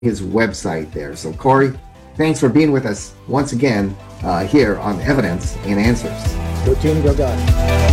his website there. So Corey, thanks for being with us once again here on Evidence and Answers. Go team, go God.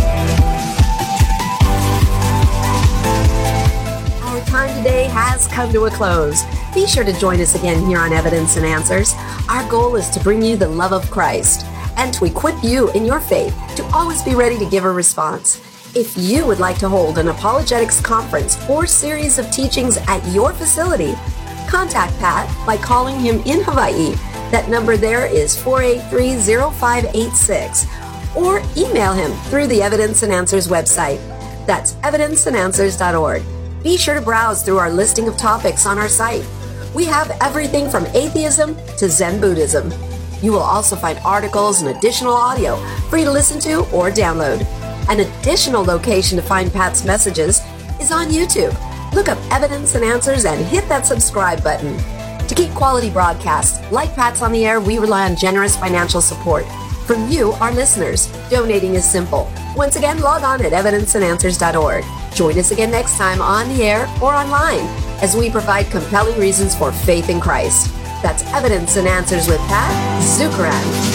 Our time today has come to a close. Be sure to join us again here on Evidence and Answers. Our goal is to bring you the love of Christ and to equip you in your faith to always be ready to give a response. If you would like to hold an apologetics conference or series of teachings at your facility, contact Pat by calling him in Hawaii. That number there is 483-0586. Or email him through the Evidence and Answers website. That's evidenceandanswers.org. Be sure to browse through our listing of topics on our site. We have everything from atheism to Zen Buddhism. You will also find articles and additional audio for you to listen to or download. An additional location to find Pat's messages is on YouTube. Look up Evidence and Answers and hit that subscribe button. To keep quality broadcasts like Pat's on the air, we rely on generous financial support from you, our listeners. Donating is simple. Once again, log on at evidenceandanswers.org. Join us again next time on the air or online as we provide compelling reasons for faith in Christ. That's Evidence and Answers with Pat Zukeran.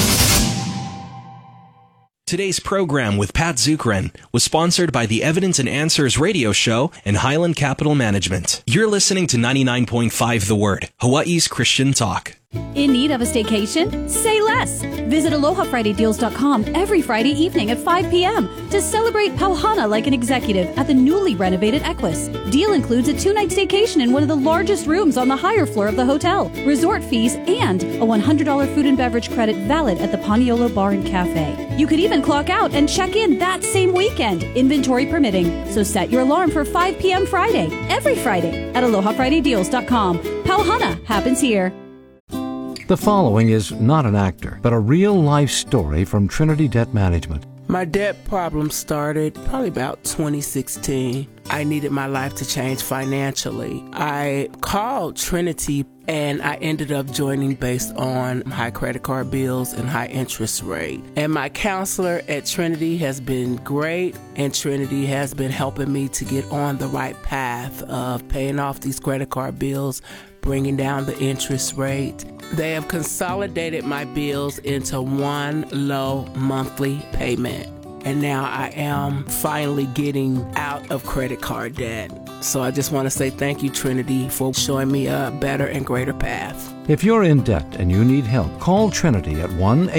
Today's program with Pat Zukeran was sponsored by the Evidence and Answers radio show and Highland Capital Management. You're listening to 99.5 The Word, Hawaii's Christian talk. In need of a staycation? Say less. Visit AlohaFridayDeals.com every Friday evening at 5 p.m. to celebrate Pauhana like an executive at the newly renovated Equus. Deal includes a 2-night staycation in one of the largest rooms on the higher floor of the hotel, resort fees, and a $100 food and beverage credit valid at the Paniolo Bar and Cafe. You could even clock out and check in that same weekend, inventory permitting. So set your alarm for 5 p.m. Friday, every Friday at AlohaFridayDeals.com. Pauhana happens here. The following is not an actor, but a real-life story from Trinity Debt Management. My debt problem started probably about 2016. I needed my life to change financially. I called Trinity and I ended up joining based on high credit card bills and high interest rate. And my counselor at Trinity has been great, and Trinity has been helping me to get on the right path of paying off these credit card bills, bringing down the interest rate. They have consolidated my bills into one low monthly payment. And now I am finally getting out of credit card debt. So I just want to say thank you, Trinity, for showing me a better and greater path. If you're in debt and you need help, call Trinity at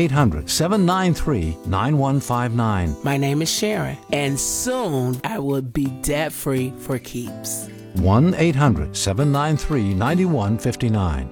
1-800-793-9159. My name is Sharon, and soon I will be debt-free for keeps. 1-800-793-9159.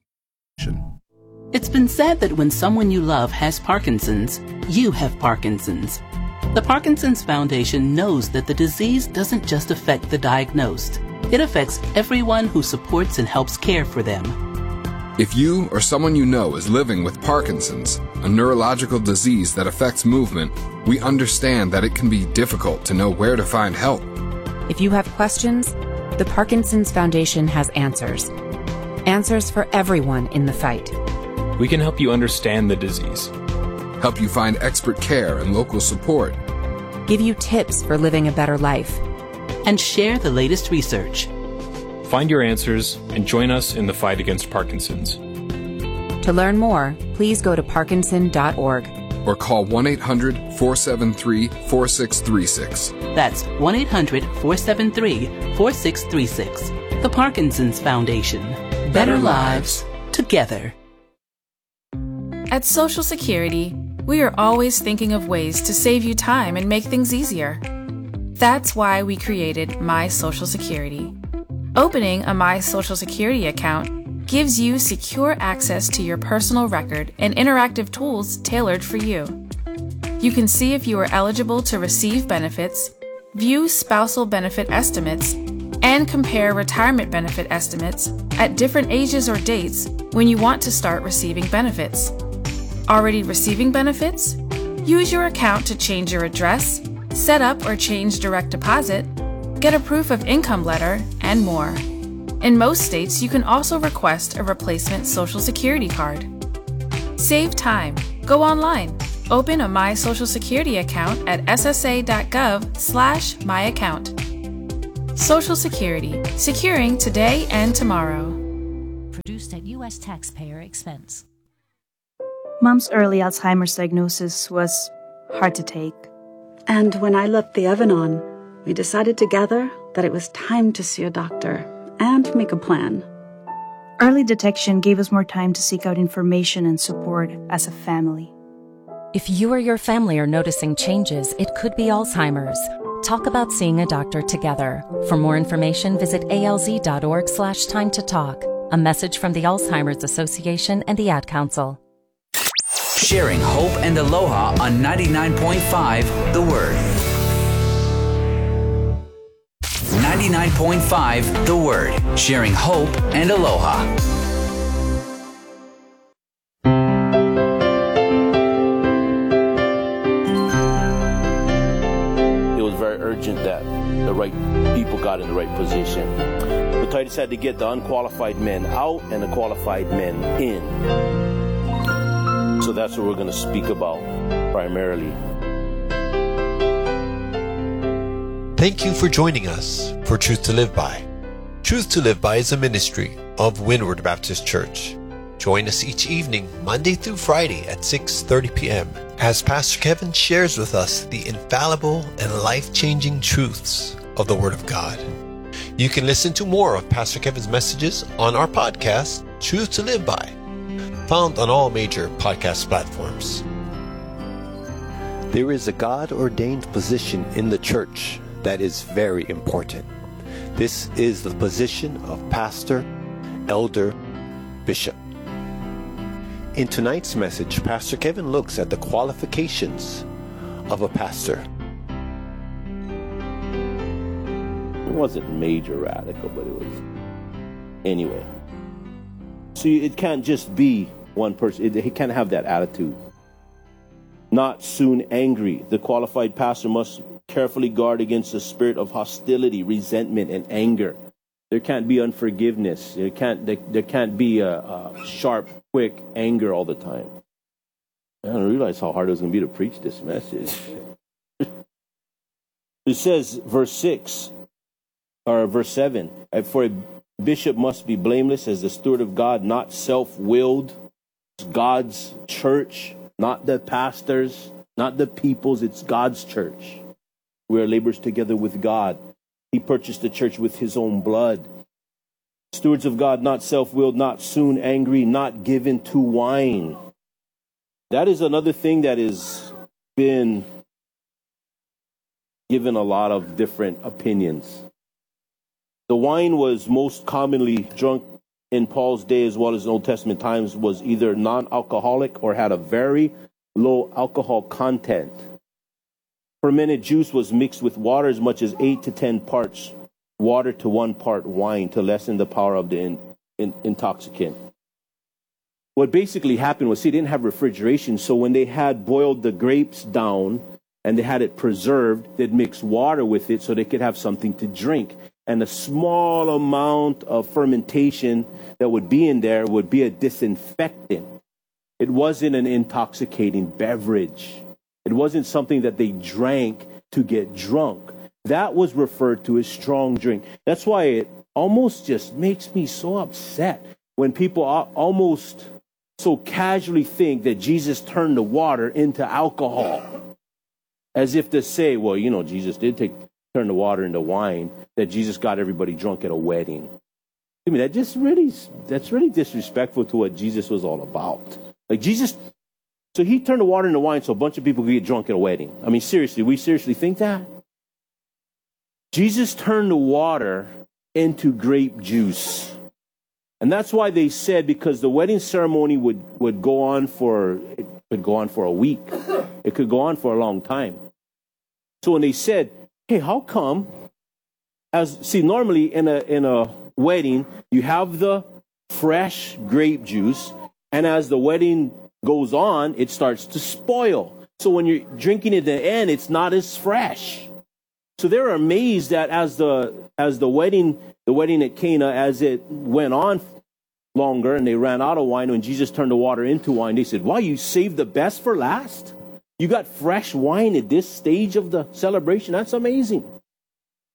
It's been said that when someone you love has Parkinson's, you have Parkinson's. The Parkinson's Foundation knows that the disease doesn't just affect the diagnosed. It affects everyone who supports and helps care for them. If you or someone you know is living with Parkinson's, a neurological disease that affects movement, we understand that it can be difficult to know where to find help. If you have questions, the Parkinson's Foundation has answers. Answers for everyone in the fight. We can help you understand the disease, help you find expert care and local support, give you tips for living a better life, and share the latest research. Find your answers and join us in the fight against Parkinson's. To learn more, please go to parkinson.org or call 1-800-473-4636. That's 1-800-473-4636. The Parkinson's Foundation. Better lives together. At Social Security, we are always thinking of ways to save you time and make things easier. That's why we created My Social Security. Opening a My Social Security account gives you secure access to your personal record and interactive tools tailored for you. You can see if you are eligible to receive benefits, view spousal benefit estimates, and compare retirement benefit estimates at different ages or dates when you want to start receiving benefits. Already receiving benefits? Use your account to change your address, set up or change direct deposit, get a proof of income letter, and more. In most states, you can also request a replacement Social Security card. Save time. Go online. Open a My Social Security account at ssa.gov/myaccount. Social Security, securing today and tomorrow. U.S. taxpayer expense. Mom's early Alzheimer's diagnosis was hard to take. And when I left the Evan-On, we decided together that it was time to see a doctor and make a plan. Early detection gave us more time to seek out information and support as a family. If you or your family are noticing changes, it could be Alzheimer's. Talk about seeing a doctor together. For more information, visit alz.org/time to talk. A message from the Alzheimer's Association and the Ad Council. Sharing hope and aloha on 99.5 The Word. 99.5 The Word. Sharing hope and aloha. It was very urgent that the right people got in the right position. The Titus had to get the unqualified men out and the qualified men in. So that's what we're going to speak about primarily. Thank you for joining us for Truth to Live By. Truth to Live By is a ministry of Windward Baptist Church. Join us each evening, Monday through Friday at 6:30 p.m. as Pastor Kevin shares with us the infallible and life-changing truths of the Word of God. You can listen to more of Pastor Kevin's messages on our podcast, Truth to Live By, found on all major podcast platforms. There is a God-ordained position in the church that is very important. This is the position of pastor, elder, bishop. In tonight's message, Pastor Kevin looks at the qualifications of a pastor. It wasn't major radical, but it was anyway. See, it can't just be one person. He can't have that attitude. Not soon angry. The qualified pastor must carefully guard against the spirit of hostility, resentment, and anger. There can't be unforgiveness. There can't be a sharp, quick anger all the time. I didn't realize how hard it was going to be to preach this message. It says, verse 7, for a bishop must be blameless as the steward of God, not self-willed. It's God's church, not the pastors, not the people's. It's God's church. We are laborers together with God. He purchased the church with his own blood. Stewards of God, not self-willed, not soon angry, not given to wine. That is another thing that has been given a lot of different opinions. The wine was most commonly drunk in Paul's day as well as in Old Testament times was either non-alcoholic or had a very low alcohol content. Fermented juice was mixed with water as much as 8 to 10 parts water to 1 part wine to lessen the power of the intoxicant. What basically happened was, they didn't have refrigeration, so when they had boiled the grapes down and they had it preserved, they'd mix water with it so they could have something to drink. And a small amount of fermentation that would be in there would be a disinfectant. It wasn't an intoxicating beverage. It wasn't something that they drank to get drunk. That was referred to as strong drink. That's why it almost just makes me so upset when people almost so casually think that Jesus turned the water into alcohol. As if to say, well, Jesus did turn the water into wine, that Jesus got everybody drunk at a wedding. I mean, that's really disrespectful to what Jesus was all about. So he turned the water into wine so a bunch of people could get drunk at a wedding. I mean, seriously, we seriously think that? Jesus turned the water into grape juice. And that's why they said, because the wedding ceremony would go on for a week. It could go on for a long time. So when they said, hey, how come? Normally in a wedding, you have the fresh grape juice, and as the wedding goes on, it starts to spoil. So when you're drinking it at the end, it's not as fresh. So they're amazed that as the wedding at Cana, as it went on longer and they ran out of wine, when Jesus turned the water into wine, they said, wow, you saved the best for last? You got fresh wine at this stage of the celebration? That's amazing.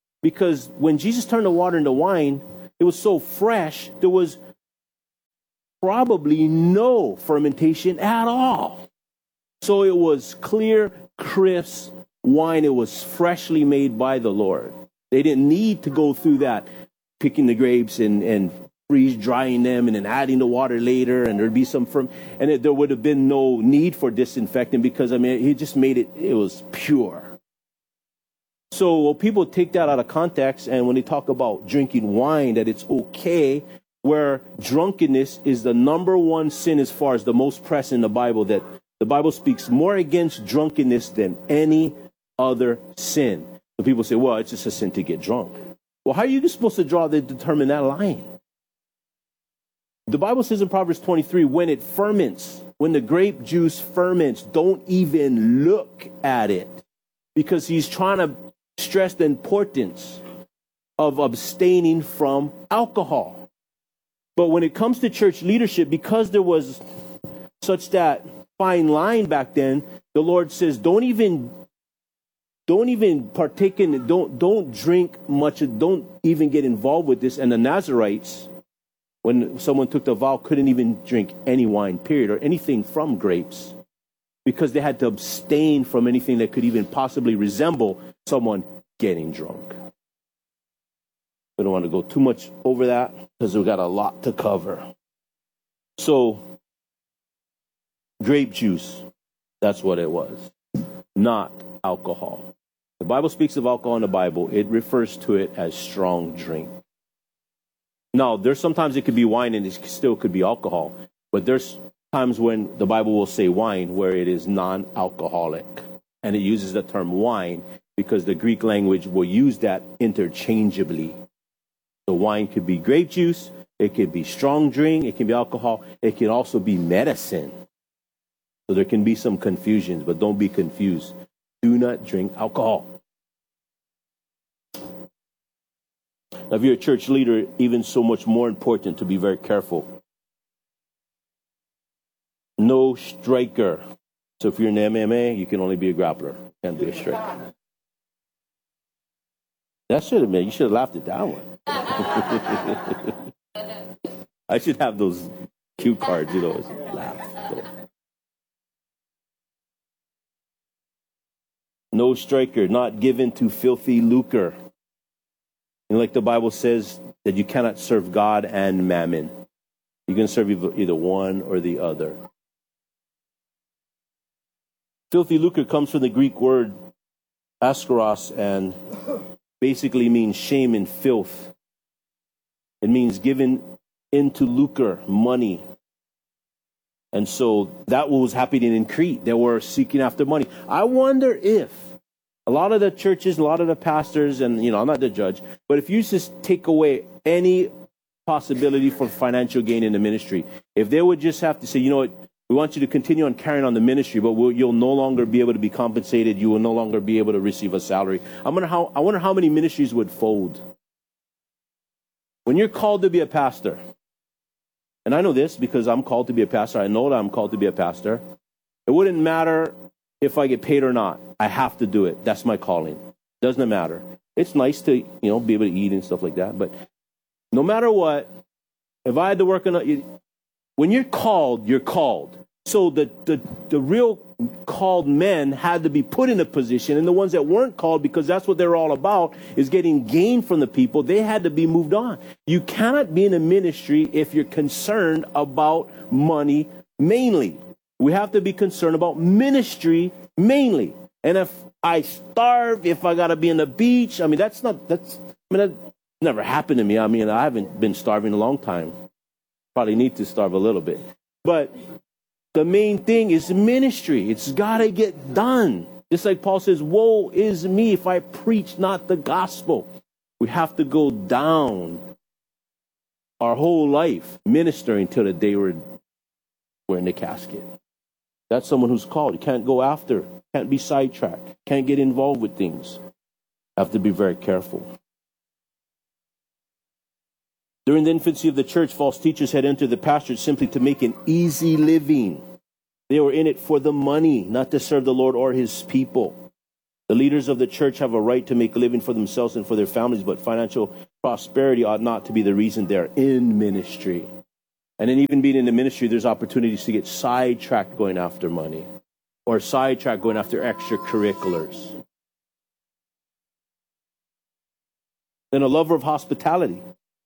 Because when Jesus turned the water into wine, it was so fresh, there was probably no fermentation at all. So it was clear, crisp wine. It was freshly made by the Lord. They didn't need to go through that, picking the grapes and freeze drying them and then adding the water later, and there'd be some there would have been no need for disinfectant, because he just made it was pure. So people take that out of context, and when they talk about drinking wine, that it's okay, where drunkenness is the number one sin as far as the most pressing in the Bible, that the Bible speaks more against drunkenness than any other sin. So people say, well, it's just a sin to get drunk. Well, how are you supposed to determine that line? The Bible says in Proverbs 23, when it ferments, when the grape juice ferments, don't even look at it, because he's trying to stress the importance of abstaining from alcohol. But when it comes to church leadership, because there was such that fine line back then, the Lord says, don't even partake in it, don't drink much, don't even get involved with this. And the Nazarites, when someone took the vow, couldn't even drink any wine, period, or anything from grapes, because they had to abstain from anything that could even possibly resemble someone getting drunk. We don't want to go too much over that, because we've got a lot to cover. So, grape juice, that's what it was, not alcohol. The Bible speaks of alcohol in the Bible. It refers to it as strong drink. Now, there's sometimes it could be wine and it still could be alcohol, but there's times when the Bible will say wine where it is non-alcoholic, and it uses the term wine because the Greek language will use that interchangeably. So wine could be grape juice, it could be strong drink, it can be alcohol, it can also be medicine. So there can be some confusions, but don't be confused. Do not drink alcohol. Now, if you're a church leader, even so much more important to be very careful. No striker. So if you're in MMA, you can only be a grappler. Can't be a striker. That should have been, you should have laughed at that one. I should have those cue cards, laugh. No striker, not given to filthy lucre. And like the Bible says, that you cannot serve God and mammon. You can serve either one or the other. Filthy lucre comes from the Greek word askaros, and basically means shame and filth. It means given into lucre, money. And so that was happening in Crete. They were seeking after money. I wonder if a lot of the churches, a lot of the pastors, and, I'm not the judge, but if you just take away any possibility for financial gain in the ministry, if they would just have to say, we want you to continue on carrying on the ministry, but you'll no longer be able to be compensated. You will no longer be able to receive a salary. I wonder how many ministries would fold. When you're called to be a pastor, and I know this because I'm called to be a pastor. I know that I'm called to be a pastor. It wouldn't matter if I get paid or not. I have to do it. That's my calling. Doesn't matter. It's nice to, be able to eat and stuff like that. But no matter what, if I had to work when you're called, you're called. So the real called men had to be put in a position, and the ones that weren't called, because that's what they're all about, is getting gain from the people, they had to be moved on. You cannot be in a ministry if you're concerned about money mainly. We have to be concerned about ministry mainly. And if I starve, if I got to be on the beach, that never happened to me. I haven't been starving a long time. Probably need to starve a little bit. But the main thing is ministry. It's got to get done. Just like Paul says, woe is me if I preach not the gospel. We have to go down our whole life ministering till the day we're in the casket. That's someone who's called. You can't go after, can't be sidetracked, can't get involved with things. Have to be very careful. During the infancy of the church, false teachers had entered the pastorate simply to make an easy living. They were in it for the money, not to serve the Lord or his people. The leaders of the church have a right to make a living for themselves and for their families, but financial prosperity ought not to be the reason they're in ministry. And then even being in the ministry, there's opportunities to get sidetracked going after money or sidetracked going after extracurriculars. Then a lover of hospitality.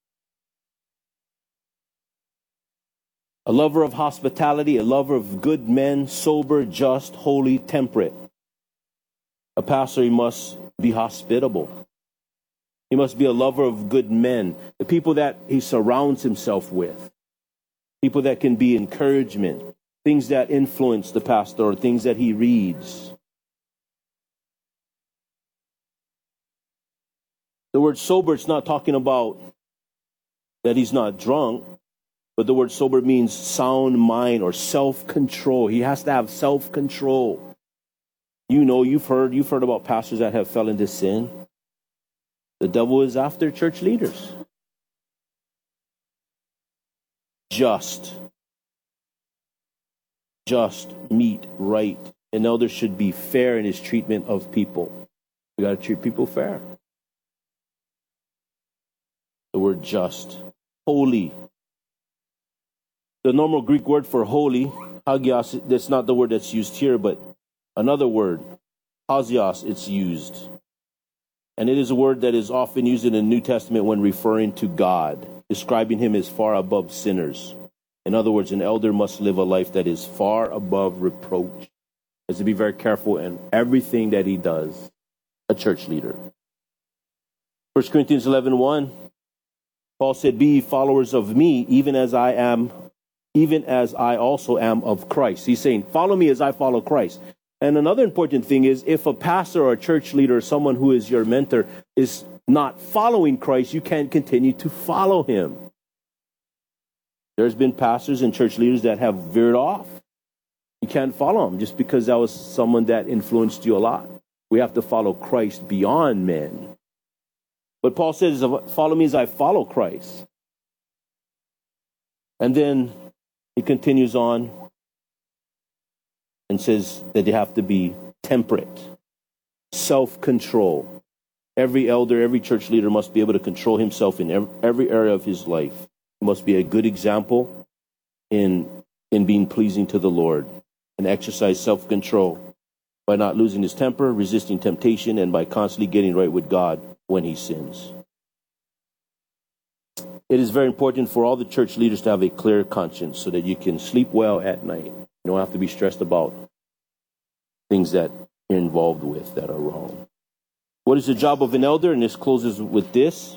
A lover of hospitality, a lover of good men, sober, just, holy, temperate. A pastor, he must be hospitable. He must be a lover of good men, the people that he surrounds himself with. People that can be encouragement, things that influence the pastor or things that he reads. The word sober, it's not talking about that he's not drunk, but the word sober means sound mind or self-control. He has to have self-control. You know, you've heard about pastors that have fell into sin. The devil is after church leaders. Just, meet, right. An elder should be fair in his treatment of people. We got to treat people fair. The word just. Holy. The normal Greek word for holy, hagios, that's not the word that's used here, but another word, hagios, it's used. And it is a word that is often used in the New Testament when referring to God, describing him as far above sinners. In other words, an elder must live a life that is far above reproach. He has to be very careful in everything that he does, a church leader. 1 Corinthians 11:1, Paul said, "Be ye followers of me, even as I also am of Christ." He's saying, follow me as I follow Christ. And another important thing is, if a pastor or a church leader or someone who is your mentor is not following Christ, you can't continue to follow him. There's been pastors and church leaders that have veered off. You can't follow them just because that was someone that influenced you a lot. We have to follow Christ beyond men. But Paul says, follow me as I follow Christ. And then he continues on and says that they have to be temperate, self-control. Every elder, every church leader must be able to control himself in every area of his life. He must be a good example in being pleasing to the Lord and exercise self-control by not losing his temper, resisting temptation, and by constantly getting right with God when he sins. It is very important for all the church leaders to have a clear conscience so that you can sleep well at night. You don't have to be stressed about things that you're involved with that are wrong. What is the job of an elder? And this closes with this.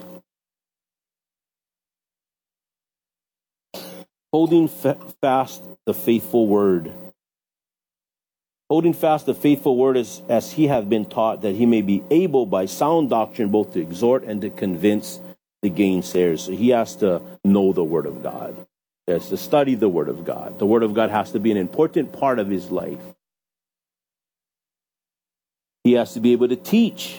Holding fast the faithful word. Holding fast the faithful word as he hath been taught, that he may be able by sound doctrine both to exhort and to convince the gainsayers. So he has to know the word of God. He has to study the word of God. The word of God has to be an important part of his life. He has to be able to teach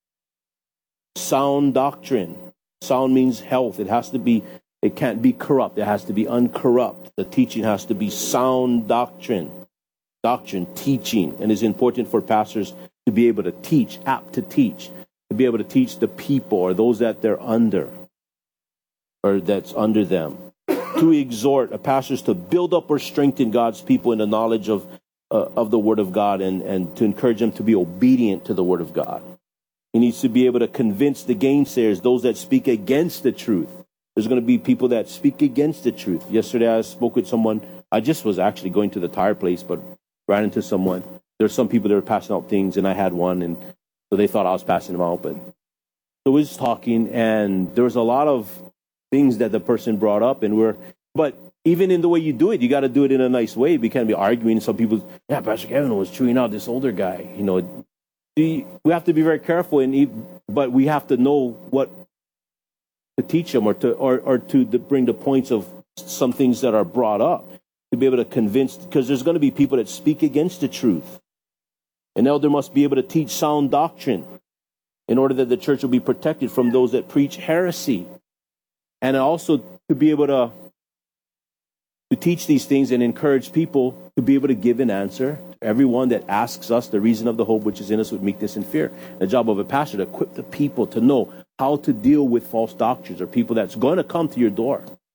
sound doctrine. Sound means health. It can't be corrupt. It has to be uncorrupt. The teaching has to be sound doctrine. Doctrine, teaching. And it's important for pastors to be able to teach, apt to teach, to be able to teach the people or those that they're under or that's under them. To exhort a pastor to build up or strengthen God's people in the knowledge of the Word of God and to encourage them to be obedient to the Word of God. He needs to be able to convince the gainsayers, those that speak against the truth. There's going to be people that speak against the truth. Yesterday I spoke with someone. I just was actually going to the tire place, but ran into someone. There's some people that were passing out things, and I had one, and so they thought I was passing them out. But so we was talking, and there was a lot of things that the person brought up, but even in the way you do it, you got to do it in a nice way. We can't be arguing. Some people, yeah, Pastor Kevin was chewing out this older guy. You know, we have to be very careful, but we have to know what to teach them or to bring the points of some things that are brought up, to be able to convince, because there's going to be people that speak against the truth. An elder must be able to teach sound doctrine in order that the church will be protected from those that preach heresy. And also to be able to teach these things and encourage people to be able to give an answer to everyone that asks us the reason of the hope which is in us with meekness and fear. The job of a pastor to equip the people to know how to deal with false doctrines or people that's going to come to your door.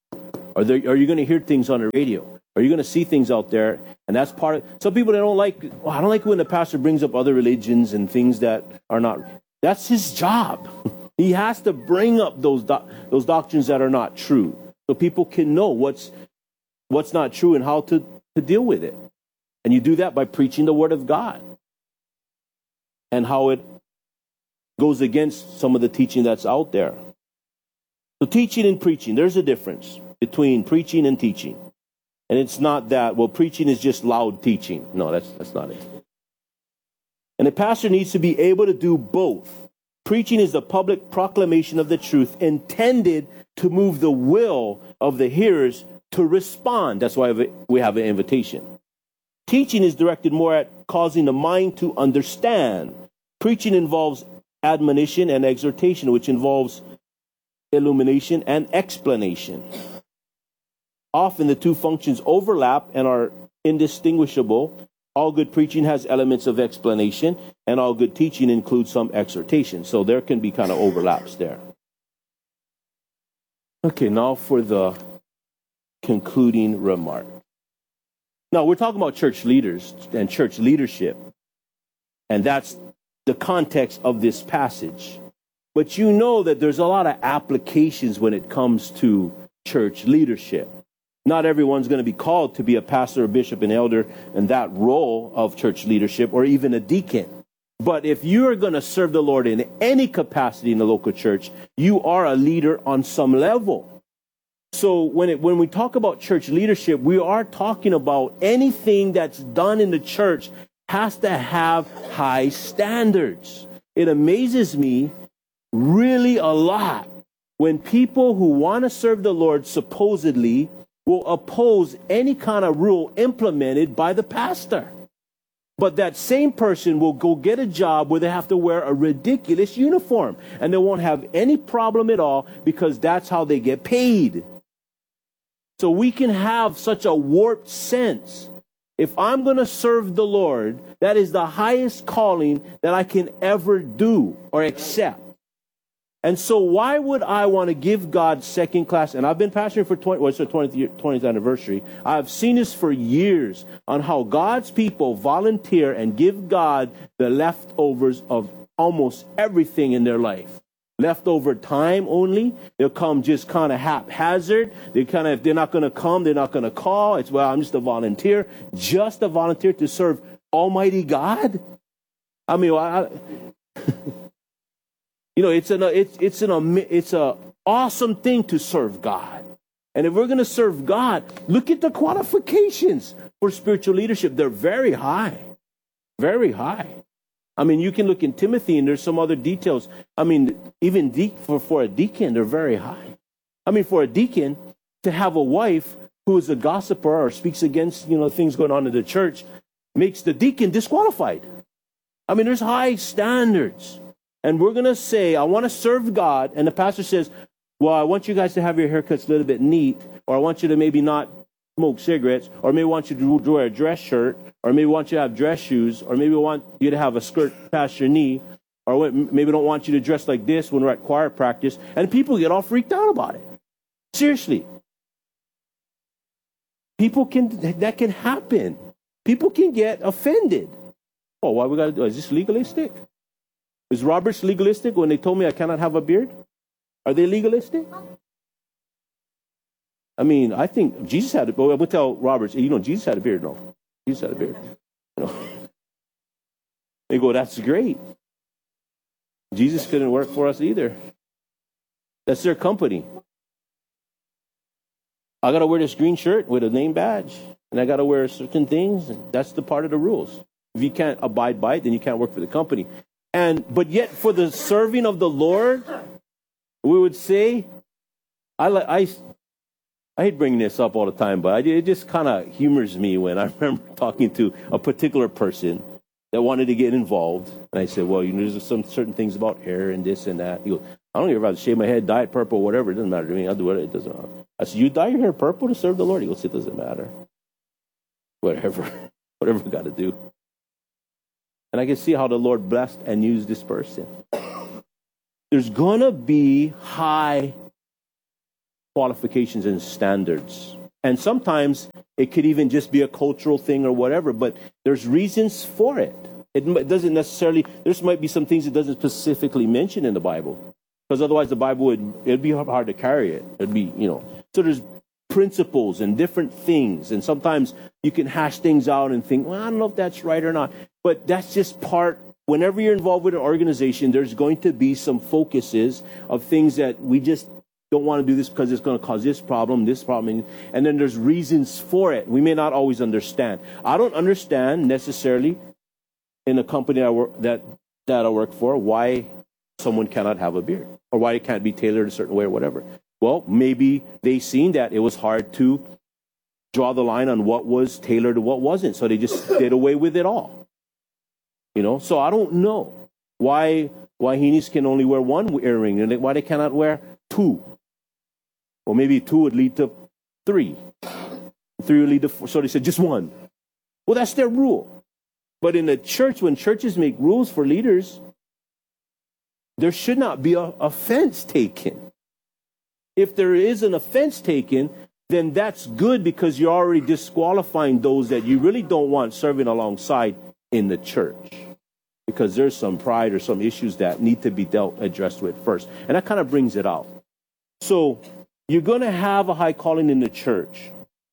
Are you going to hear things on the radio? Are you going to see things out there? And that's part of, some people, they don't like, I don't like when the pastor brings up other religions and things that are not, that's his job. He has to bring up those doctrines that are not true, so people can know what's not true and how to deal with it. And you do that by preaching the Word of God and how it goes against some of the teaching that's out there. So teaching and preaching, there's a difference between preaching and teaching. And it's not that, well, preaching is just loud teaching. No, that's not it. And a pastor needs to be able to do both. Preaching is the public proclamation of the truth intended to move the will of the hearers to respond. That's why we have an invitation. Teaching is directed more at causing the mind to understand. Preaching involves admonition and exhortation, which involves illumination and explanation. Often the two functions overlap and are indistinguishable. All good preaching has elements of explanation, and all good teaching includes some exhortation. So there can be kind of overlaps there. Okay, now for the concluding remark. Now, we're talking about church leaders and church leadership, and that's the context of this passage. But you know that there's a lot of applications when it comes to church leadership. Not everyone's going to be called to be a pastor, a bishop, an elder, and that role of church leadership, or even a deacon. But if you are going to serve the Lord in any capacity in the local church, you are a leader on some level. So when we talk about church leadership, we are talking about anything that's done in the church has to have high standards. It amazes me really a lot when people who want to serve the Lord supposedly will oppose any kind of rule implemented by the pastor. But that same person will go get a job where they have to wear a ridiculous uniform, and they won't have any problem at all because that's how they get paid. So we can have such a warped sense. If I'm going to serve the Lord, that is the highest calling that I can ever do or accept. And so why would I want to give God second class? And I've been pastoring for 20th anniversary. I've seen this for years on how God's people volunteer and give God the leftovers of almost everything in their life. Leftover time only. They'll come just kind of haphazard. If they're not going to come, they're not going to call. It's, well, I'm just a volunteer to serve Almighty God. I mean, you know, it's an awesome thing to serve God. And if we're going to serve God, look at the qualifications for spiritual leadership. They're very high. Very high. I mean, you can look in Timothy and there's some other details. I mean, even for a deacon, they're very high. I mean, for a deacon to have a wife who is a gossiper or speaks against, things going on in the church makes the deacon disqualified. I mean, there's high standards. And we're going to say, I want to serve God. And the pastor says, well, I want you guys to have your haircuts a little bit neat, or I want you to maybe not smoke cigarettes, or maybe want you to wear a dress shirt, or maybe want you to have dress shoes, or maybe want you to have a skirt past your knee, or maybe don't want you to dress like this when we're at choir practice. And people get all freaked out about it. Seriously. That can happen. People can get offended. Oh, why we got to do it? Is this legalistic? Is Roberts legalistic when they told me I cannot have a beard? Are they legalistic? I mean, I think Jesus had it. Well, I would tell Roberts, Jesus had a beard. No, Jesus had a beard. They go, that's great. Jesus couldn't work for us either. That's their company. I got to wear this green shirt with a name badge, and I got to wear certain things. And that's the part of the rules. If you can't abide by it, then you can't work for the company. But yet for the serving of the Lord, we would say, I hate bringing this up all the time, but it just kind of humors me when I remember talking to a particular person that wanted to get involved. And I said, well, there's some certain things about hair and this and that. He goes, I don't even have to shave my head, dye it purple, whatever. It doesn't matter to me. I'll do it doesn't matter. I said, you dye your hair purple to serve the Lord? He goes, it doesn't matter. Whatever we got to do. And I can see how the Lord blessed and used this person. There's going to be high qualifications and standards. And sometimes it could even just be a cultural thing or whatever, but there's reasons for it. It doesn't necessarily, there might be some things it doesn't specifically mention in the Bible. Because otherwise the Bible it'd be hard to carry it. It'd be, so there's principles and different things. And sometimes you can hash things out and think, well, I don't know if that's right or not. But that's just part, whenever you're involved with an organization, there's going to be some focuses of things that we just don't want to do this because it's going to cause this problem, and then there's reasons for it. We may not always understand. I don't understand necessarily in a company that I work for why someone cannot have a beard or why it can't be tailored a certain way or whatever. Well, maybe they seen that it was hard to draw the line on what was tailored and what wasn't, so they just did away with it all. So I don't know why Wahinis can only wear one earring and why they cannot wear two. Or maybe two would lead to three. Three would lead to four. So they said just one. Well, that's their rule. But in a church, when churches make rules for leaders, there should not be an offense taken. If there is an offense taken, then that's good because you're already disqualifying those that you really don't want serving alongside in the church. Because there's some pride or some issues that need to be addressed with first. And that kind of brings it out. So you're going to have a high calling in the church.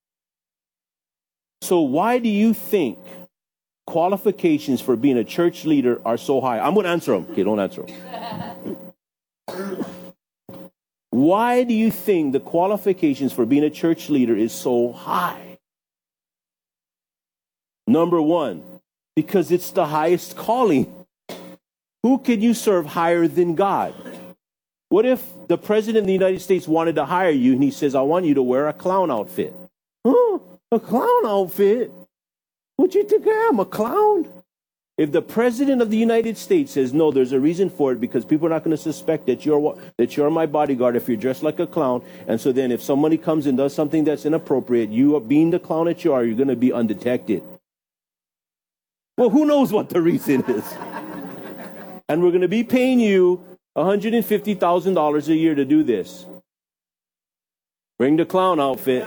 So why do you think qualifications for being a church leader are so high? I'm going to answer them. Okay, don't answer them. Why do you think the qualifications for being a church leader is so high? Number one, because it's the highest calling. Who can you serve higher than God? What if the President of the United States wanted to hire you and he says, I want you to wear a clown outfit? Huh? A clown outfit? What you think I am, a clown? If the President of the United States says, no, there's a reason for it because people are not going to suspect that you're my bodyguard if you're dressed like a clown. And so then if somebody comes and does something that's inappropriate, you are being the clown that you are, you're going to be undetected. Well, who knows what the reason is? And we're going to be paying you $150,000 a year to do this. Bring the clown outfit.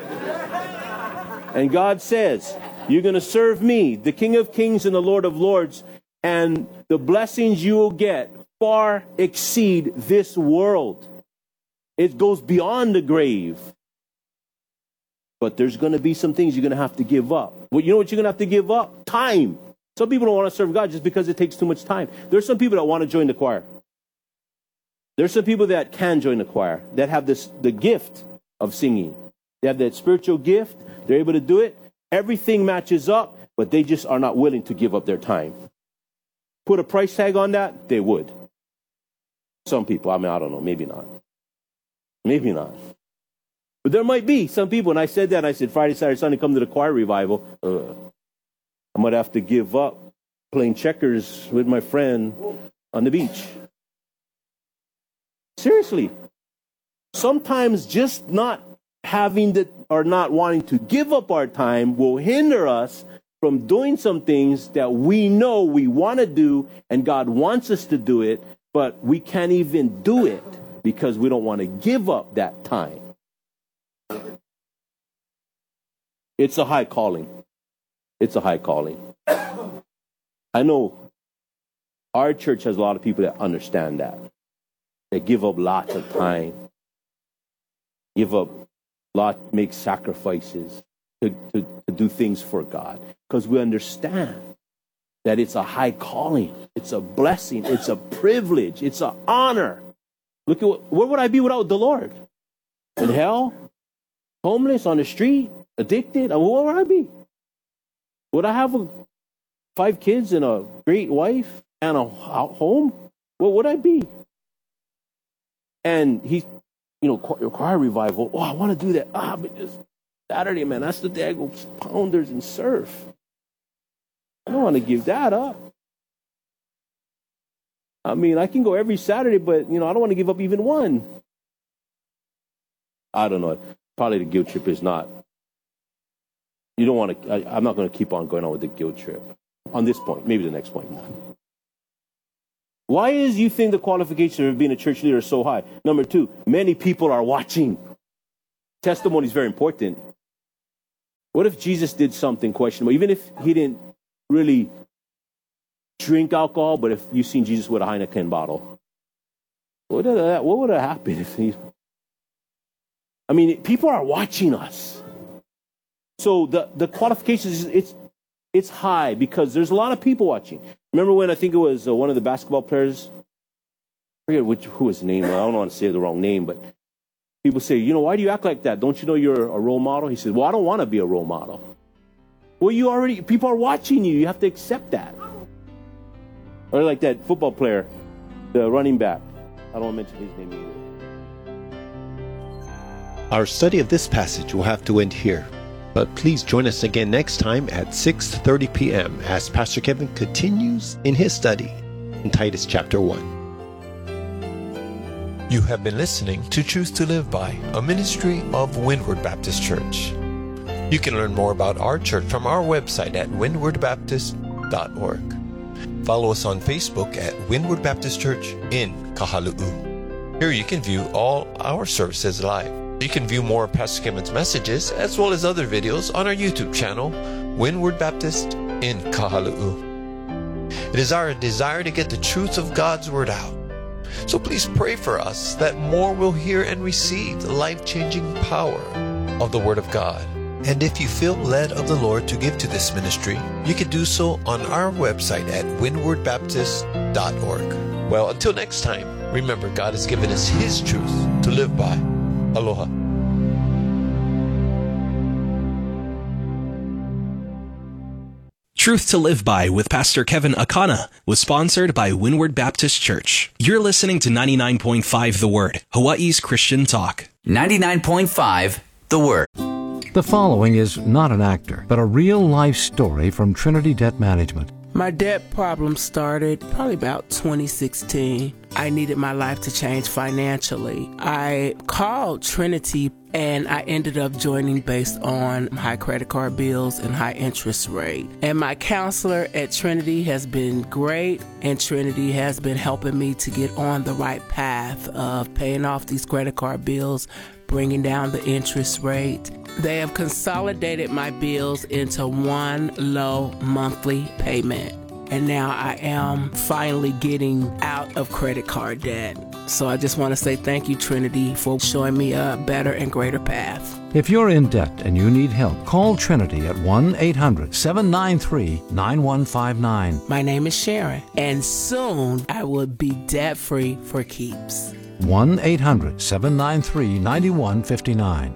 And God says, you're going to serve me, the King of Kings and the Lord of Lords, and the blessings you will get far exceed this world. It goes beyond the grave. But there's going to be some things you're going to have to give up. Well, you know what you're going to have to give up? Time. Some people don't want to serve God just because it takes too much time. There's some people that want to join the choir. There's some people that can join the choir, that have the gift of singing. They have that spiritual gift. They're able to do it. Everything matches up, but they just are not willing to give up their time. Put a price tag on that, they would. Some people, I don't know, maybe not. Maybe not. But there might be some people, and I said that, I said, Friday, Saturday, Sunday, come to the choir revival. I might have to give up playing checkers with my friend on the beach. Seriously. Sometimes just not having or not wanting to give up our time will hinder us from doing some things that we know we want to do and God wants us to do it, but we can't even do it because we don't want to give up that time. It's a high calling. It's a high calling. I know our church has a lot of people that understand that. They give up lots of time. Make sacrifices to do things for God. Because we understand that it's a high calling. It's a blessing. It's a privilege. It's an honor. Look at where would I be without the Lord? In hell? Homeless on the street? Addicted? Where would I be? Would I have 5 kids and a great wife and a home? Where would I be? And choir revival. Oh, I want to do that. But just Saturday, man, that's the day I go pounders and surf. I don't want to give that up. I can go every Saturday, but, I don't want to give up even one. I don't know. Probably the guilt trip is not. You don't want to, I'm not going to keep on going on with the guilt trip. On this point, maybe the next point. Why is you think the qualification of being a church leader is so high? Number 2, many people are watching. testimony is very important. What if Jesus did something questionable? Even if he didn't really drink alcohol, but if you've seen Jesus with a Heineken bottle, what would have happened if he... I mean, people are watching us. So the qualifications, it's high because there's a lot of people watching. Remember when I think it was one of the basketball players, I forget who his name was, I don't want to say the wrong name, but people say, why do you act like that? Don't you know you're a role model? He said, well, I don't want to be a role model. Well, people are watching you. You have to accept that. Or like that football player, the running back. I don't want to mention his name either. Our study of this passage will have to end here, but please join us again next time at 6:30 p.m. as Pastor Kevin continues in his study in Titus chapter 1. You have been listening to Truth to Live By, a ministry of Windward Baptist Church. You can learn more about our church from our website at windwardbaptist.org. Follow us on Facebook at Windward Baptist Church in Kahalu'u. Here you can view all our services live. You can view more of Pastor Kevin's messages as well as other videos on our YouTube channel, Windward Baptist in Kahalu'u. It is our desire to get the truth of God's Word out. So please pray for us that more will hear and receive the life-changing power of the Word of God. And if you feel led of the Lord to give to this ministry, you can do so on our website at windwardbaptist.org. Well, until next time, remember God has given us His truth to live by. Aloha. Truth to Live By with Pastor Kevin Akana was sponsored by Windward Baptist Church. You're listening to 99.5 The Word, Hawaii's Christian talk. 99.5 The Word. The following is not an actor, but a real-life story from Trinity Debt Management. My debt problem started probably about 2016. I needed my life to change financially. I called Trinity and I ended up joining based on high credit card bills and high interest rate. And my counselor at Trinity has been great, and Trinity has been helping me to get on the right path of paying off these credit card bills, bringing down the interest rate. They have consolidated my bills into one low monthly payment. And now I am finally getting out of credit card debt. So I just want to say thank you, Trinity, for showing me a better and greater path. If you're in debt and you need help, call Trinity at 1-800-793-9159. My name is Sharon, and soon I will be debt-free for keeps. 1-800-793-9159.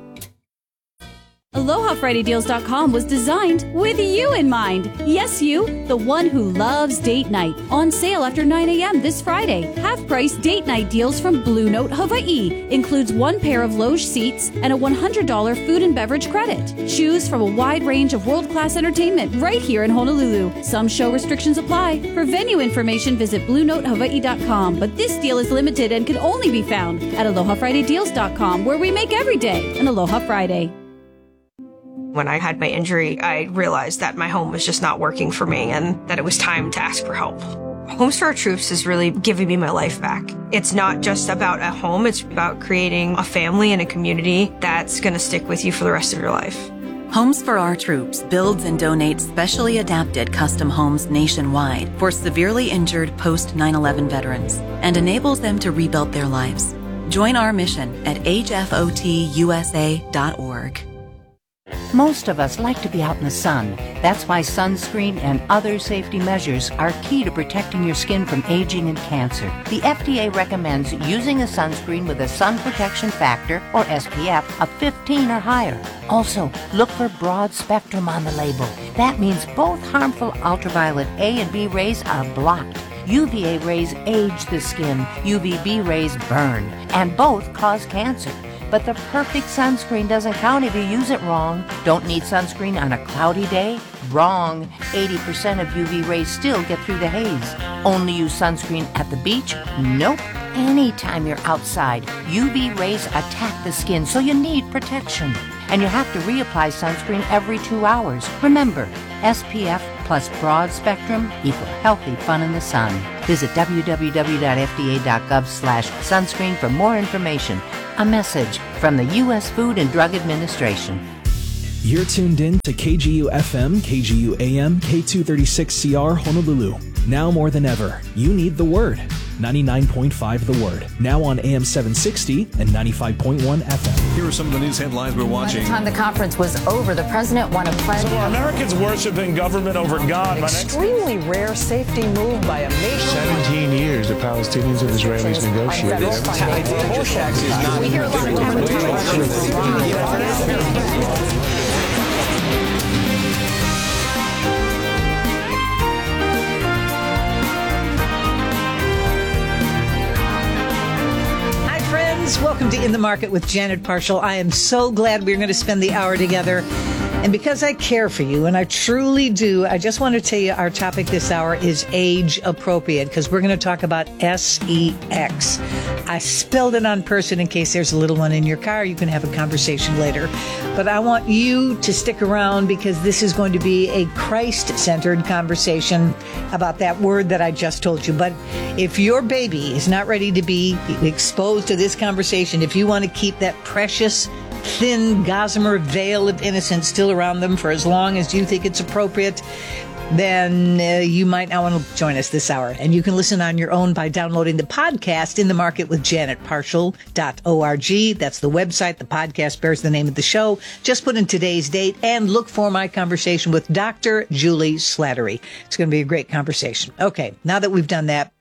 AlohaFridayDeals.com was designed with you in mind. Yes, you, the one who loves date night. On sale after 9 a.m. this Friday. Half-price date night deals from Blue Note Hawaii. Includes 1 pair of loge seats and a $100 food and beverage credit. Choose from a wide range of world-class entertainment right here in Honolulu. Some show restrictions apply. For venue information, visit BlueNoteHawaii.com. But this deal is limited and can only be found at AlohaFridayDeals.com, where we make every day an Aloha Friday. When I had my injury, I realized that my home was just not working for me and that it was time to ask for help. Homes for Our Troops is really giving me my life back. It's not just about a home, it's about creating a family and a community that's going to stick with you for the rest of your life. Homes for Our Troops builds and donates specially adapted custom homes nationwide for severely injured post-9/11 veterans and enables them to rebuild their lives. Join our mission at hfotusa.org. Most of us like to be out in the sun. That's why sunscreen and other safety measures are key to protecting your skin from aging and cancer. The FDA recommends using a sunscreen with a sun protection factor, or SPF, of 15 or higher. Also, look for broad spectrum on the label. That means both harmful ultraviolet A and B rays are blocked. UVA rays age the skin, UVB rays burn, and both cause cancer. But the perfect sunscreen doesn't count if you use it wrong. Don't need sunscreen on a cloudy day? Wrong. 80% of UV rays still get through the haze. Only use sunscreen at the beach? Nope. Anytime you're outside, UV rays attack the skin, so you need protection. And you have to reapply sunscreen every 2 hours. Remember, SPF plus broad spectrum equal healthy fun in the sun. Visit www.fda.gov/sunscreen for more information. A message from the U.S. Food and Drug Administration. You're tuned in to KGU FM, KGU AM, K236CR Honolulu. Now more than ever, you need the Word. 99.5 The Word. Now on AM 760 and 95.1 FM. Here are some of the news headlines we're watching. By the time the conference was over, the president won a pledge. So Americans worshiping government over God. An extremely rare safety move by a major... 17 years the Palestinians and Israelis negotiated. We hear a lot of welcome to In the Market with Janet Parshall. I am so glad we're going to spend the hour together. And because I care for you, and I truly do, I just want to tell you our topic this hour is age appropriate, because we're going to talk about SEX. I spelled it on person in case there's a little one in your car. You can have a conversation later. But I want you to stick around, because this is going to be a Christ-centered conversation about that word that I just told you. But if your baby is not ready to be exposed to this conversation, if you want to keep that precious, thin gossamer veil of innocence still around them for as long as you think it's appropriate, then you might not want to join us this hour. And you can listen on your own by downloading the podcast In the Market with JanetParshall.org. That's the website. The podcast bears the name of the show. Just put in today's date and look for my conversation with Dr. Julie Slattery. It's going to be a great conversation. Okay, now that we've done that...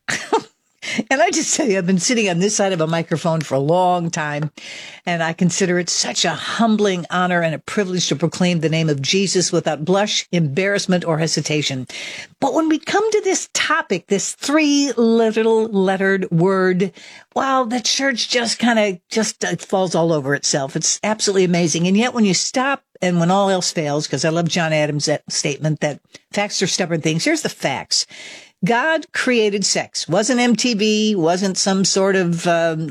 And I just tell you, I've been sitting on this side of a microphone for a long time, and I consider it such a humbling honor and a privilege to proclaim the name of Jesus without blush, embarrassment, or hesitation. But when we come to this topic, this 3-lettered word, wow, the church just falls all over itself. It's absolutely amazing. And yet when you stop and when all else fails, because I love John Adams' statement that facts are stubborn things, here's the facts. God created sex. Wasn't MTV, wasn't some sort of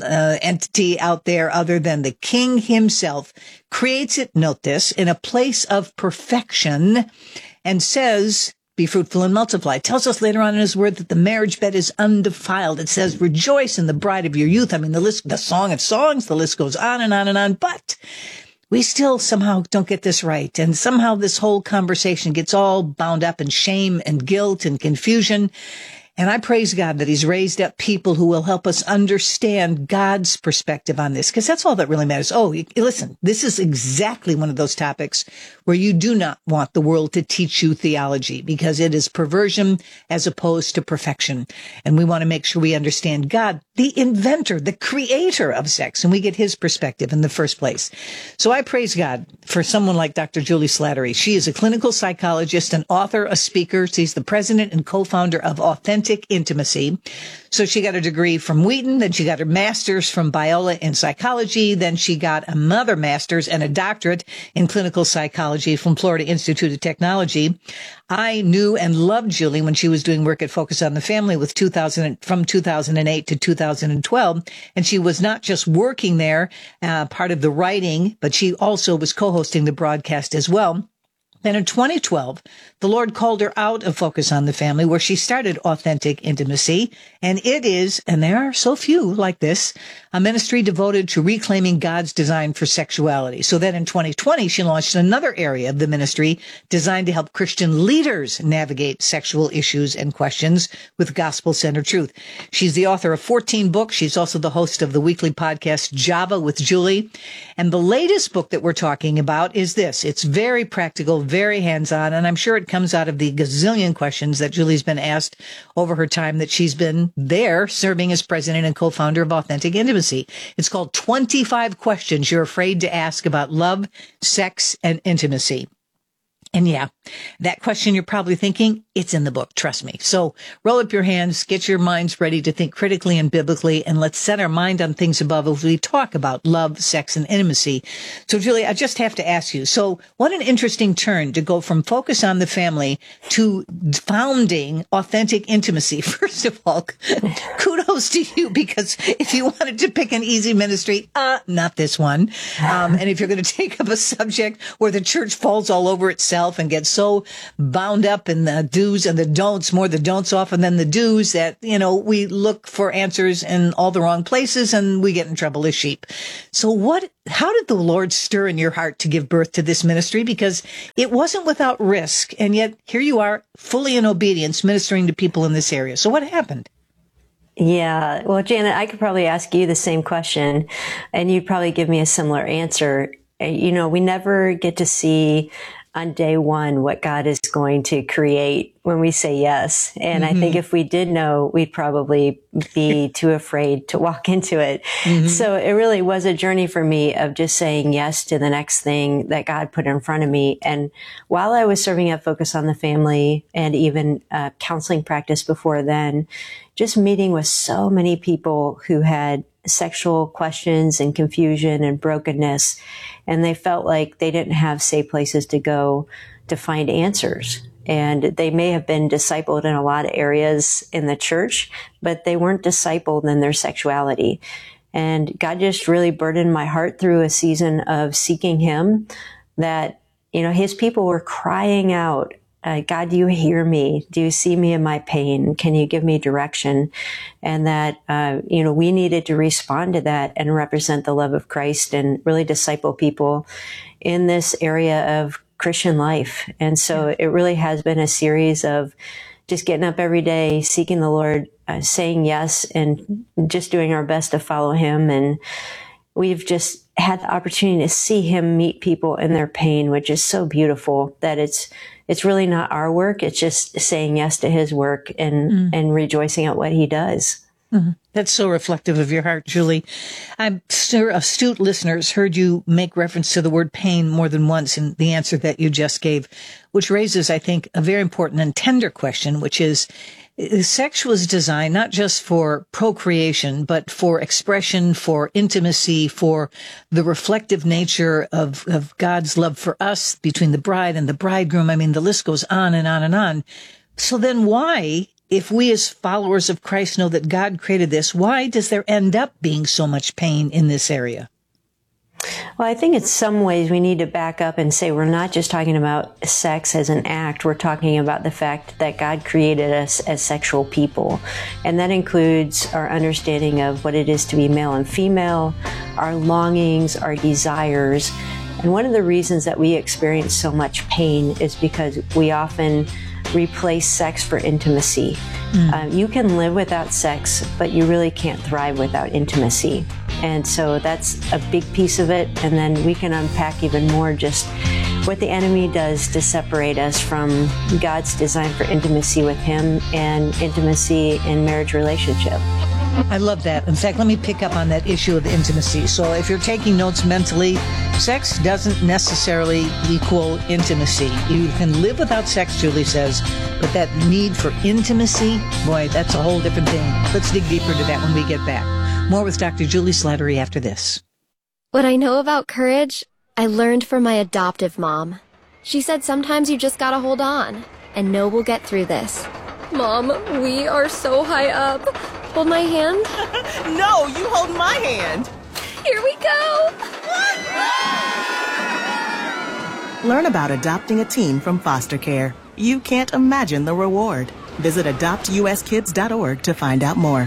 entity out there other than the King himself. Creates it, note this, in a place of perfection, and says, be fruitful and multiply. It tells us later on in his word that the marriage bed is undefiled. It says, rejoice in the bride of your youth. I mean, the song of songs, the list goes on and on and on. But we still somehow don't get this right. And somehow this whole conversation gets all bound up in shame and guilt and confusion. And I praise God that he's raised up people who will help us understand God's perspective on this, because that's all that really matters. Oh, listen, this is exactly one of those topics where you do not want the world to teach you theology, because it is perversion as opposed to perfection. And we want to make sure we understand God, the inventor, the creator of sex, and we get his perspective in the first place. So I praise God for someone like Dr. Julie Slattery. She is a clinical psychologist, an author, a speaker. She's the president and co-founder of Authentic Intimacy. So she got a degree from Wheaton, then she got her master's from Biola in psychology, then she got another master's and a doctorate in clinical psychology from Florida Institute of Technology. I knew and loved Julie when she was doing work at Focus on the Family from 2008 to 2012. And she was not just working there, part of the writing, but she also was co-hosting the broadcast as well. Then in 2012, the Lord called her out of Focus on the Family, where she started Authentic Intimacy. And it is, and there are so few like this, a ministry devoted to reclaiming God's design for sexuality. So then in 2020, she launched another area of the ministry designed to help Christian leaders navigate sexual issues and questions with gospel-centered truth. She's the author of 14 books. She's also the host of the weekly podcast Java with Julie. And the latest book that we're talking about is this. It's very practical, very hands-on, and I'm sure it comes out of the gazillion questions that Julie's been asked over her time that she's been there serving as president and co-founder of Authentic Intimacy. It's called 25 Questions You're Afraid to Ask About Love, Sex, and Intimacy. And yeah, that question you're probably thinking, it's in the book. Trust me. So roll up your hands, get your minds ready to think critically and biblically, and let's set our mind on things above as we talk about love, sex, and intimacy. So Julie, I just have to ask you, so what an interesting turn to go from Focus on the Family to founding Authentic Intimacy. First of all, kudos kudos to you, because if you wanted to pick an easy ministry, not this one. And if you're going to take up a subject where the church falls all over itself and gets so bound up in the do's and the don'ts, more the don'ts often than the do's, that, we look for answers in all the wrong places and we get in trouble as sheep. So how did the Lord stir in your heart to give birth to this ministry? Because it wasn't without risk, and yet here you are, fully in obedience, ministering to people in this area. So what happened? Yeah, well, Janet, I could probably ask you the same question, and you'd probably give me a similar answer. We never get to see on day one what God is going to create when we say yes. And I think if we did know, we'd probably be too afraid to walk into it. So it really was a journey for me of just saying yes to the next thing that God put in front of me. And while I was serving at Focus on the Family and even counseling practice before then, just meeting with so many people who had sexual questions and confusion and brokenness, and they felt like they didn't have safe places to go to find answers. And they may have been discipled in a lot of areas in the church, but they weren't discipled in their sexuality. And God just really burdened my heart through a season of seeking Him, that, His people were crying out, God, do you hear me? Do you see me in my pain? Can you give me direction? And that, we needed to respond to that and represent the love of Christ and really disciple people in this area of Christian life. And so it really has been a series of just getting up every day, seeking the Lord, saying yes, and just doing our best to follow Him. And we've just had the opportunity to see Him meet people in their pain, which is so beautiful that it's really not our work. It's just saying yes to His work and rejoicing at what He does. That's so reflective of your heart, Julie. I'm sure astute listeners heard you make reference to the word pain more than once in the answer that you just gave, which raises, I think, a very important and tender question, which is, sex was designed not just for procreation, but for expression, for intimacy, for the reflective nature of God's love for us between the bride and the bridegroom. I mean, the list goes on and on and on. So then why, if we as followers of Christ know that God created this, why does there end up being so much pain in this area? Well, I think in some ways we need to back up and say we're not just talking about sex as an act. We're talking about the fact that God created us as sexual people. And that includes our understanding of what it is to be male and female, our longings, our desires. And one of the reasons that we experience so much pain is because we often replace sex for intimacy. You can live without sex, but you really can't thrive without intimacy. And so that's a big piece of it. And then we can unpack even more just what the enemy does to separate us from God's design for intimacy with Him and intimacy in marriage relationship. I love that. In fact, let me pick up on that issue of intimacy. So if you're taking notes mentally, sex doesn't necessarily equal intimacy. You can live without sex, Julie says, but that need for intimacy, boy, that's a whole different thing. Let's dig deeper into that when we get back. More with Dr. Julie Slattery after this. What I know about courage, I learned from my adoptive mom. She said sometimes you just gotta hold on and know we'll get through this. Mom, we are so high up. Hold my hand. No, you hold my hand. Here we go. Learn about adopting a teen from foster care. You can't imagine the reward. Visit adoptuskids.org to find out more.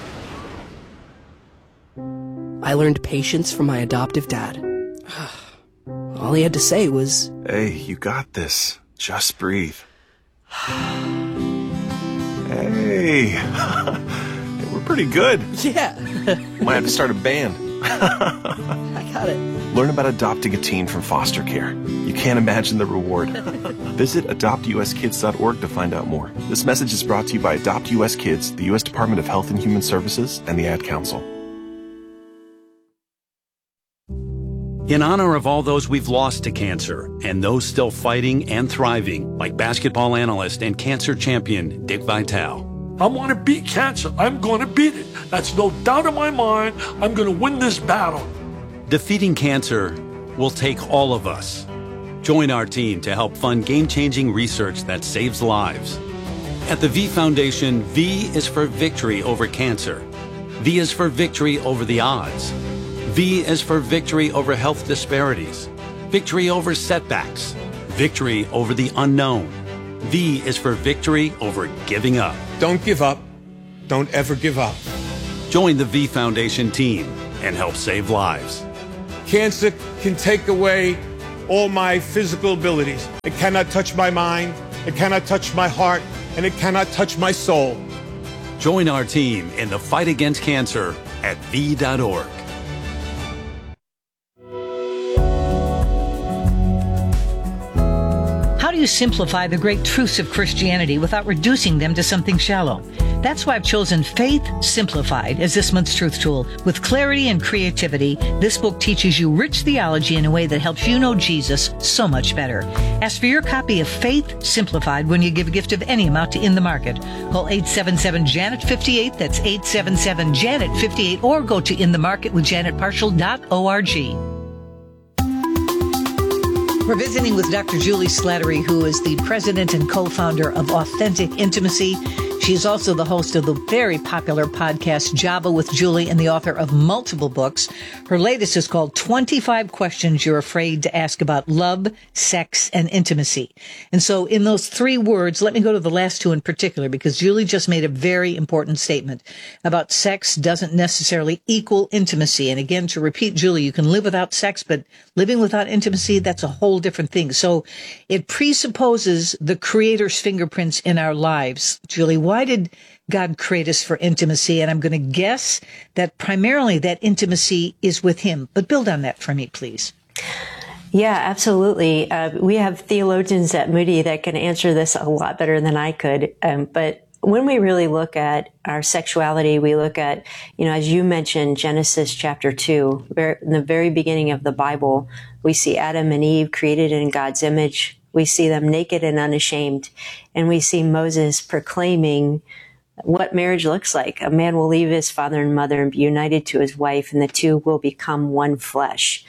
I learned patience from my adoptive dad. All he had to say was, "Hey, you got this. Just breathe." Hey, we're pretty good. Yeah. Might have to start a band. I got it. Learn about adopting a teen from foster care. You can't imagine the reward. Visit adoptuskids.org to find out more. This message is brought to you by Adopt US Kids, the U.S. Department of Health and Human Services, and the Ad Council. In honor of all those we've lost to cancer and those still fighting and thriving, like basketball analyst and cancer champion Dick Vitale. I want to beat cancer. I'm going to beat it. That's no doubt in my mind. I'm going to win this battle. Defeating cancer will take all of us. Join our team to help fund game-changing research that saves lives. At the V Foundation, V is for victory over cancer. V is for victory over the odds. V is for victory over health disparities, victory over setbacks, victory over the unknown. V is for victory over giving up. Don't give up. Don't ever give up. Join the V Foundation team and help save lives. Cancer can take away all my physical abilities. It cannot touch my mind, it cannot touch my heart, and it cannot touch my soul. Join our team in the fight against cancer at V.org. How do you simplify the great truths of Christianity without reducing them to something shallow? That's why I've chosen Faith Simplified as this month's truth tool. With clarity and creativity, this book teaches you rich theology in a way that helps you know Jesus so much better. Ask for your copy of Faith Simplified when you give a gift of any amount to In the Market. Call 877-JANET-58, that's 877-JANET-58, or go to inthemarketwithjanetparshall.org. We're visiting with Dr. Julie Slattery, who is the president and co-founder of Authentic Intimacy. She is also the host of the very popular podcast Java with Julie and the author of multiple books. Her latest is called 25 Questions You're Afraid to Ask About Love, Sex, and Intimacy. And so in those 3 words, let me go to the last 2 in particular, because Julie just made a very important statement about sex doesn't necessarily equal intimacy. And again, to repeat, Julie, you can live without sex, but living without intimacy, that's a whole different thing. So it presupposes the Creator's fingerprints in our lives. Julie, why did God create us for intimacy? And I'm going to guess that primarily that intimacy is with Him. But build on that for me, please. Yeah, absolutely. We have theologians at Moody that can answer this a lot better than I could. But when we really look at our sexuality, we look at, as you mentioned, Genesis chapter 2, in the very beginning of the Bible, we see Adam and Eve created in God's image. We see them naked and unashamed. And we see Moses proclaiming what marriage looks like. A man will leave his father and mother and be united to his wife, and the two will become one flesh.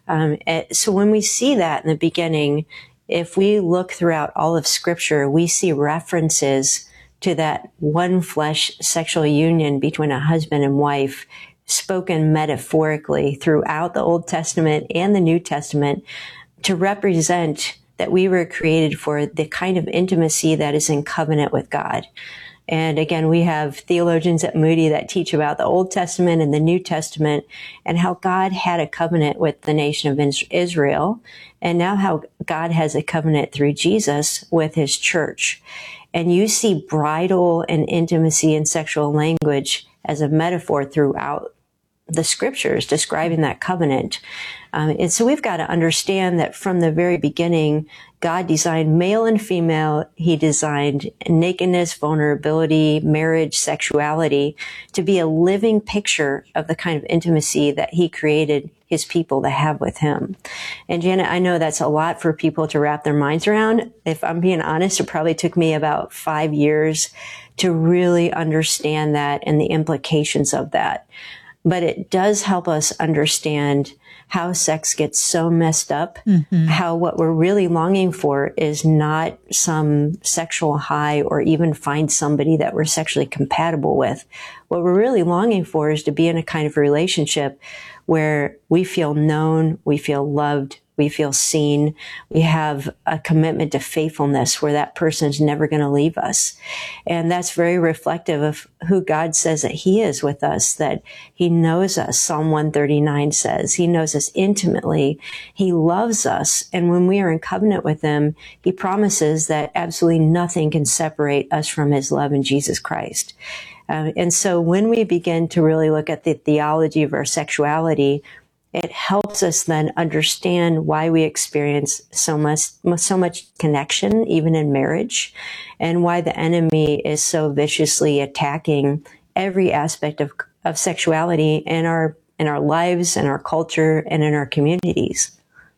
So when we see that in the beginning, if we look throughout all of Scripture, we see references to that one flesh sexual union between a husband and wife, spoken metaphorically throughout the Old Testament and the New Testament, to represent that we were created for the kind of intimacy that is in covenant with God. And again, we have theologians at Moody that teach about the Old Testament and the New Testament and how God had a covenant with the nation of Israel, and now how God has a covenant through Jesus with His church. And you see bridal and intimacy and sexual language as a metaphor throughout the Scriptures describing that covenant. And so we've got to understand that from the very beginning, God designed male and female. He designed nakedness, vulnerability, marriage, sexuality to be a living picture of the kind of intimacy that He created His people to have with Him. And Janet, I know that's a lot for people to wrap their minds around. If I'm being honest, it probably took me about 5 years to really understand that and the implications of that. But it does help us understand how sex gets so messed up, how what we're really longing for is not some sexual high or even find somebody that we're sexually compatible with. What we're really longing for is to be in a kind of relationship where we feel known, we feel loved, we feel seen, we have a commitment to faithfulness where that person is never going to leave us. And that's very reflective of who God says that He is with us, that He knows us. Psalm 139 says He knows us intimately. He loves us. And when we are in covenant with Him, He promises that absolutely nothing can separate us from His love in Jesus Christ. And so when we begin to really look at the theology of our sexuality, it helps us then understand why we experience so much connection, even in marriage, and why the enemy is so viciously attacking every aspect of sexuality in our lives, in our culture, and in our communities.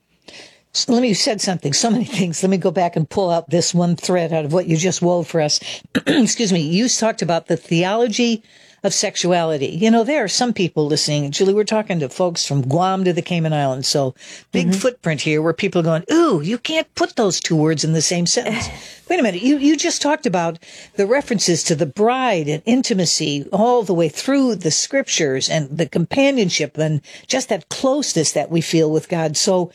So you said something, so many things. Let me go back and pull out this one thread out of what you just wove for us. Excuse me. You talked about the theology of sexuality. You know, there are some people listening. Julie, we're talking to folks from Guam to the Cayman Islands. So big footprint here where people are going, ooh, you can't put those two words in the same sentence. Wait a minute. You just talked about the references to the bride and intimacy all the way through the scriptures and the companionship and just that closeness that we feel with God. So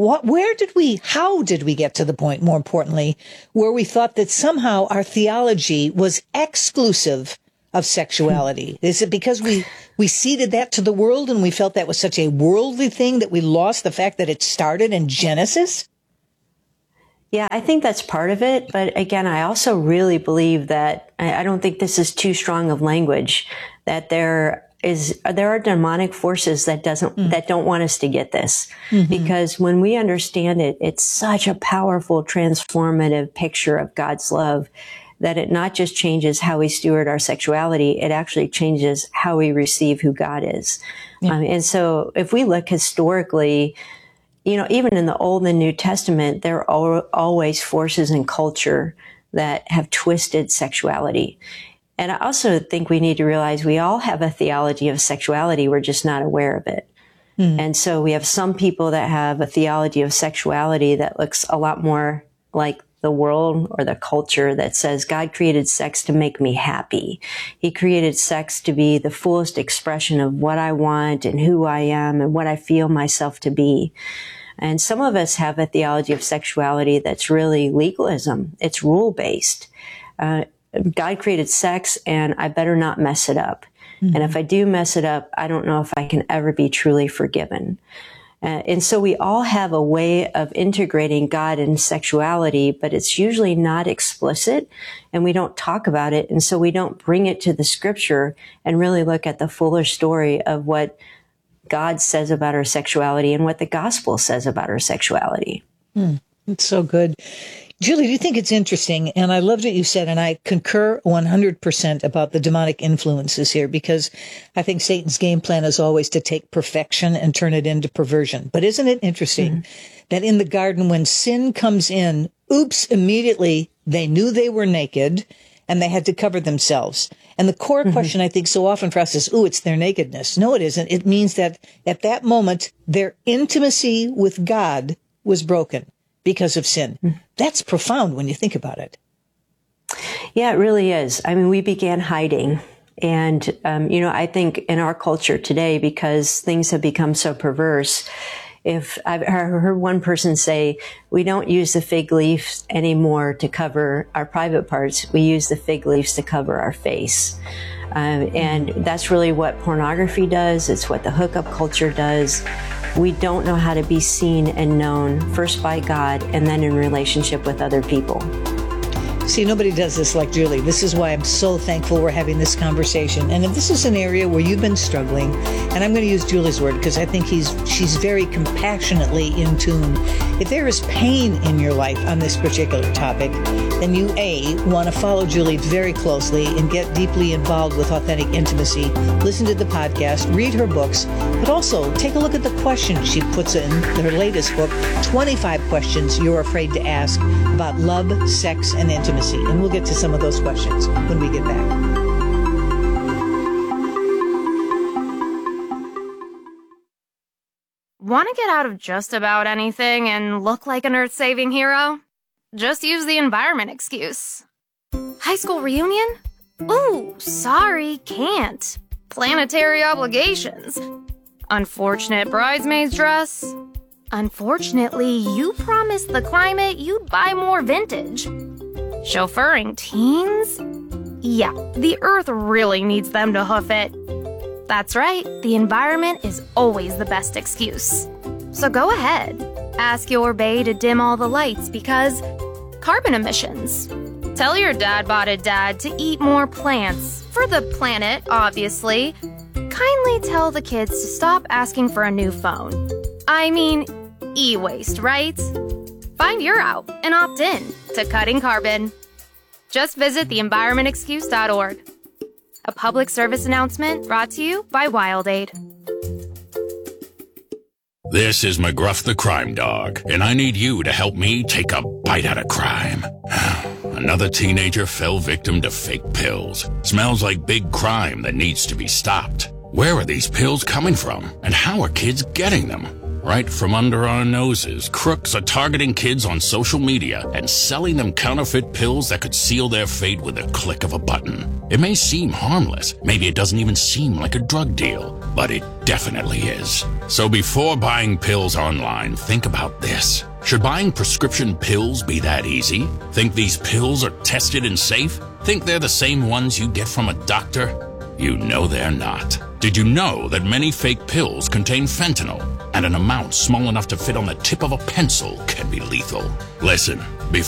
how did we get to the point, more importantly, where we thought that somehow our theology was exclusive of sexuality? Is it because we ceded that to the world and we felt that was such a worldly thing that we lost the fact that it started in Genesis? Yeah, I think that's part of it. But again, I also really believe that I don't think this is too strong of language, that there are demonic forces that don't want us to get this. Because when we understand it, it's such a powerful, transformative picture of God's love that it not just changes how we steward our sexuality, it actually changes how we receive who God is. And so if we look historically, you know, even in the Old and New Testament, there are always forces in culture that have twisted sexuality. And I also think we need to realize we all have a theology of sexuality. We're just not aware of it. And so we have some people that have a theology of sexuality that looks a lot more like the world or the culture that says God created sex to make me happy. He created sex to be the fullest expression of what I want and who I am and what I feel myself to be. And some of us have a theology of sexuality that's really legalism. It's rule-based. God created sex and I better not mess it up. And if I do mess it up, I don't know if I can ever be truly forgiven. And so we all have a way of integrating God and sexuality, but it's usually not explicit and we don't talk about it. And so we don't bring it to the scripture and really look at the fuller story of what God says about our sexuality and what the gospel says about our sexuality. It's so good. Julie, do you think it's interesting? And I loved what you said, and I concur 100% about the demonic influences here, because I think Satan's game plan is always to take perfection and turn it into perversion. But isn't it interesting that in the garden, when sin comes in, immediately they knew they were naked and they had to cover themselves. And the core question, I think, so often for us is, it's their nakedness. No, it isn't. It means that at that moment, their intimacy with God was broken because of sin. That's profound when you think about it. Yeah, it really is. I mean, we began hiding. And, you know, I think in our culture today, because things have become so perverse, if I've heard one person say, we don't use the fig leaves anymore to cover our private parts. We use the fig leaves to cover our face. And that's really what pornography does. It's what the hookup culture does. We don't know how to be seen and known first by God and then in relationship with other people. See, nobody does this like Julie. This is why I'm so thankful we're having this conversation. And if this is an area where you've been struggling, and I'm going to use Julie's word because I think she's very compassionately in tune. If there is pain in your life on this particular topic, then you, want to follow Julie very closely and get deeply involved with authentic intimacy. Listen to the podcast, read her books, but also take a look at the questions she puts in her latest book, 25 questions you're afraid to ask about love, sex, and intimacy. And we'll get to some of those questions when we get back. Want to get out of just about anything and look like an earth-saving hero? Just use the environment excuse. High school reunion? Ooh, sorry, can't. Planetary obligations. Unfortunate bridesmaid's dress. Unfortunately, you promised the climate you'd buy more vintage. Chauffeuring teens? Yeah, the earth really needs them to hoof it. That's right, the environment is always the best excuse. So go ahead, ask your bae to dim all the lights because carbon emissions. Tell your dad-botted dad to eat more plants, for the planet, obviously. Kindly tell the kids to stop asking for a new phone. I mean, e-waste, right? Find your out and opt in to cutting carbon. Just visit theenvironmentexcuse.org. A public service announcement brought to you by WildAid. This is McGruff the Crime Dog, and I need you to help me take a bite out of crime. Another teenager fell victim to fake pills. Smells like big crime that needs to be stopped. Where are these pills coming from? And how are kids getting them? Right from under our noses, crooks are targeting kids on social media and selling them counterfeit pills that could seal their fate with a click of a button. It may seem harmless, maybe it doesn't even seem like a drug deal, but it definitely is. So before buying pills online, think about this. Should buying prescription pills be that easy? Think these pills are tested and safe? Think they're the same ones you get from a doctor? You know they're not. Did you know that many fake pills contain fentanyl, and an amount small enough to fit on the tip of a pencil can be lethal? Listen,